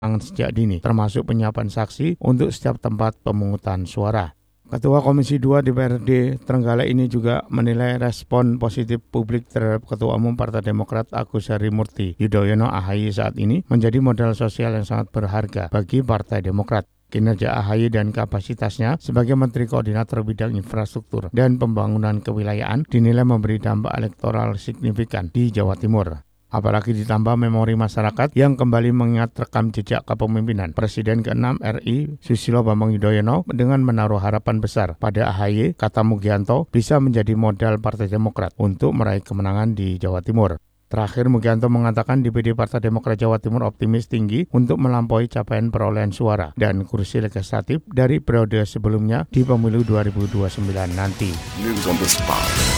sejak dini, termasuk penyiapan saksi untuk setiap tempat pemungutan suara. Ketua Komisi 2 DPRD Trenggalek ini juga menilai respon positif publik terhadap Ketua Umum Partai Demokrat Agus Harimurti Yudhoyono AHY saat ini menjadi modal sosial yang sangat berharga bagi Partai Demokrat. Kinerja AHY dan kapasitasnya sebagai Menteri Koordinator Bidang Infrastruktur dan Pembangunan Kewilayahan dinilai memberi dampak elektoral signifikan di Jawa Timur. Apalagi ditambah memori masyarakat yang kembali mengingat rekam jejak kepemimpinan Presiden ke-6 RI Susilo Bambang Yudhoyono dengan menaruh harapan besar pada AHY, kata Mugianto, bisa menjadi modal Partai Demokrat untuk meraih kemenangan di Jawa Timur. Terakhir, Mugianto mengatakan DPD Partai Demokrat Jawa Timur optimis tinggi untuk melampaui capaian perolehan suara dan kursi legislatif dari periode sebelumnya di pemilu 2029 nanti. News on the spot.